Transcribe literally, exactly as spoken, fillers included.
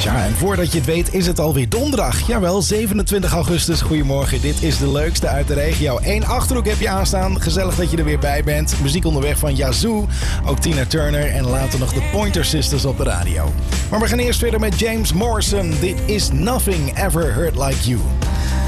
Tja, en voordat je het weet is het alweer donderdag. Jawel, zevenentwintig augustus. Goedemorgen, dit is de leukste uit de regio. Eén Achterhoek heb je aanstaan. Gezellig dat je er weer bij bent. Muziek onderweg van Yazoo, ook Tina Turner en later nog de Pointer Sisters op de radio. Maar we gaan eerst verder met James Morrison. Dit is Nothing Ever Hurt Like You.